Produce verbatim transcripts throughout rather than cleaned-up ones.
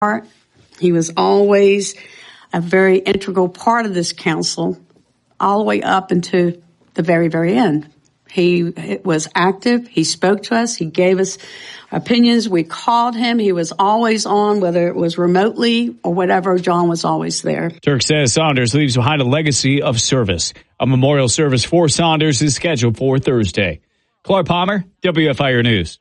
He was always a very integral part of this council, all the way up into the very, very end. He was active. He spoke to us. He gave us opinions. We called him. He was always on, whether it was remotely or whatever. John was always there. Turk says Saunders leaves behind a legacy of service. A memorial service for Saunders is scheduled for Thursday. Clark Palmer, W F I R News.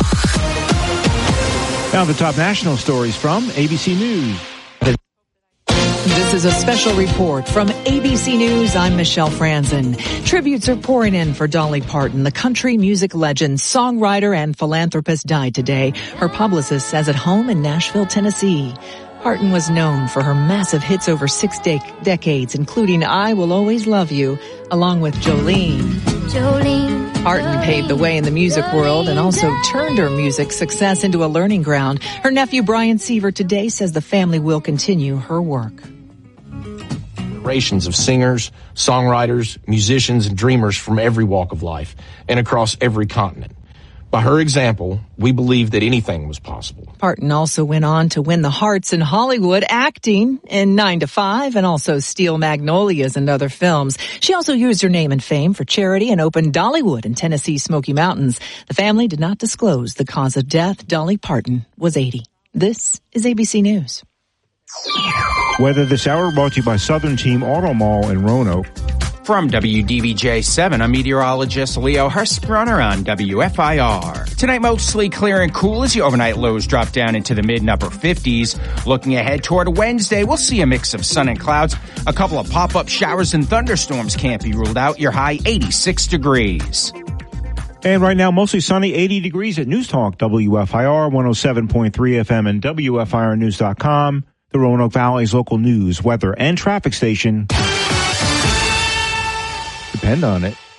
Now the top national stories from A B C News. This is a special report from A B C News. I'm Michelle Franzen. Tributes are pouring in for Dolly Parton. The country music legend, songwriter, and philanthropist died today. Her publicist says at home in Nashville, Tennessee. Parton was known for her massive hits over six de- decades, including I Will Always Love You, along with Jolene. Jolene. Parton paved the way in the music world and also turned her music success into a learning ground. Her nephew Brian Seaver today says the family will continue her work. Generations of singers, songwriters, musicians, and dreamers from every walk of life and across every continent. By her example, we believed that anything was possible. Parton also went on to win the hearts in Hollywood, acting in nine to five and also Steel Magnolias and other films. She also used her name and fame for charity and opened Dollywood in Tennessee's Smoky Mountains. The family did not disclose the cause of death. Dolly Parton was eighty. This is A B C News. Weather this hour brought to you by Southern Team Auto Mall in Roanoke. From W D V J seven, I'm meteorologist Leo Hurstbrunner on W F I R. Tonight, mostly clear and cool as the overnight lows drop down into the mid and upper fifties. Looking ahead toward Wednesday, we'll see a mix of sun and clouds. A couple of pop-up showers and thunderstorms can't be ruled out. Your high, eighty-six degrees. And right now, mostly sunny, eighty degrees at News Talk, W F I R, one oh seven point three F M and W F I R news dot com, the Roanoke Valley's local news, weather, and traffic station. Depend on it.